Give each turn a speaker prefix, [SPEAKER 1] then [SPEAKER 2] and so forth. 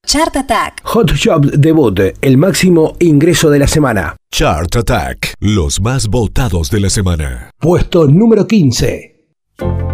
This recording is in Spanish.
[SPEAKER 1] Chart Attack.
[SPEAKER 2] Hot Shop Debut, el máximo ingreso de la semana.
[SPEAKER 3] Chart Attack, los más votados de la semana.
[SPEAKER 2] Puesto número 15.